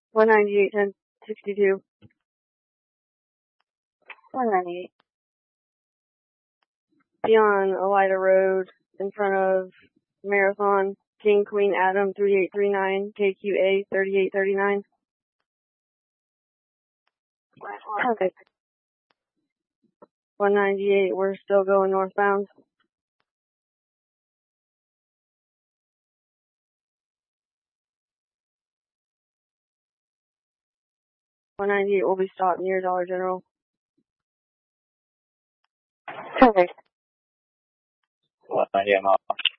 198, 1062. 198. Be on Elida Road in front of Marathon, King Queen Adam 3839, KQA 3839. Perfect. 198, we're still going northbound. 198 will be stopped near Dollar General. Perfect. 198 mile.